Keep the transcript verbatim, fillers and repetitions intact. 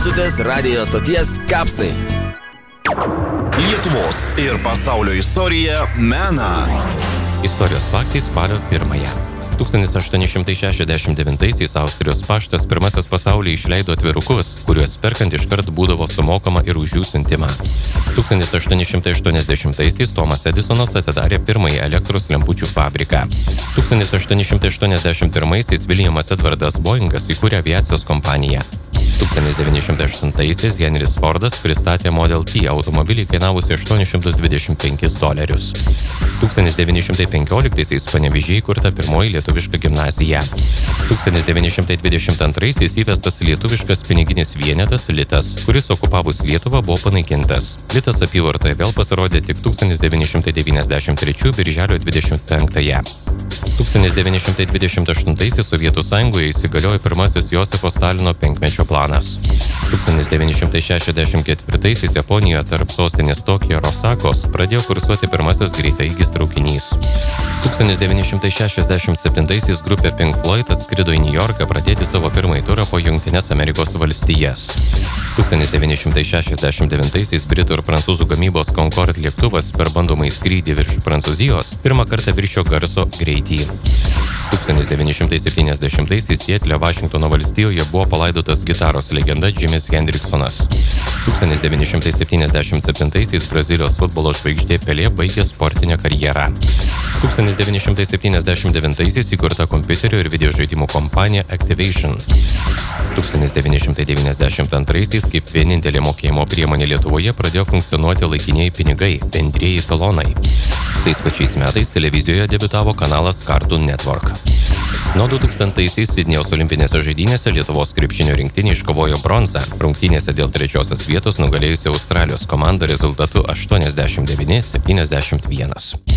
klausotės radio stoties Kapsai. Lietuvos ir pasaulio istorija mena. Istorijos faktai spalio pirmąją. tūkstantis aštuoni šimtai šešiasdešimt devintaisiais Austrijos paštas pirmasis pasaulyje išleido atvirukus, kuriuos perkant iškart būdavo sumokama ir už jų siuntimą. tūkstantis aštuoni šimtai aštuoniasdešimtaisiais Tomas Edisonas atidarė pirmąjį elektros lempučių fabriką. tūkstantis aštuoni šimtai aštuoniasdešimt pirmaisiais Williamas Edvardas Boeingas įkūrė aviacijos kompaniją. tūkstantis devyni šimtai aštuntaisiais Henris Fordas pristatė Model T automobilį kainavusi aštuonis šimtus dvidešimt penkis dolerius. tūkstantis devyni šimtai penkioliktaisiais Panevėžyje įkurta pirmoji lietuviška gimnazija. tūkstantis devyni šimtai dvidešimt antraisiais įvestas lietuviškas piniginis vienetas litas, kuris okupavus Lietuvą buvo panaikintas. Litas apyvartoje vėl pasirodė tik tūkstantis devyni šimtai devyniasdešimt trečiųjų birželio dvidešimt penktąją. tūkstantis devyni šimtai dvidešimt aštuntaisiais Sovietų Sąjungoje įsigaliojo pirmasis Josifo Stalino penkmečio planas. tūkstantis devyni šimtai šešiasdešimt ketvirtaisiais Japonijoje tarp sostinės Tokijo ir Osakos pradėjo kursuoti pirmasis greitaeigis traukinys. tūkstantis devyni šimtai šešiasdešimt septintaisiais grupė Pink Floyd atskrido į Niujorką pradėti savo pirmąjį turą po Jungtines Amerikos valstijas. tūkstantis devyni šimtai šešiasdešimt devintaisiais Britų ir prancūzų gamybos Concorde lėktuvas per bandomąjį skrydį virš Prancūzijos pirmą kartą viršijo garso greitį. tūkstantis devyni šimtai septyniasdešimtaisiais Sietle, Vašingtono valstijoje buvo palaidotas gitaros legenda Jimis Hendriksonas. tūkstantis devyni šimtai septyniasdešimt septintaisiais Brazilijos futbolo žvaigždė Pelė baigė sportinę karjerą. tūkstantis devyni šimtai septyniasdešimt devintaisiais įkurta kompiuterio ir video žaidimų kompanija Activation. tūkstantis devyni šimtai devyniasdešimt antraisiais kaip vienintelė mokėjimo priemonė Lietuvoje pradėjo funkcionuoti laikinieji pinigai, bendrieji talonai. Tais pačiais metais televizijoje debiutavo kanalas Cartoon Network. Nuo du tūkstantaisiais Sidnėjaus olimpinėse žaidynėse Lietuvos krepšinio rinktinė iškovojo bronzą. Rungtynėse dėl trečiosios vietos nugalėjusi Australijos komanda rezultatu aštuoniasdešimt devyni septyniasdešimt vienas.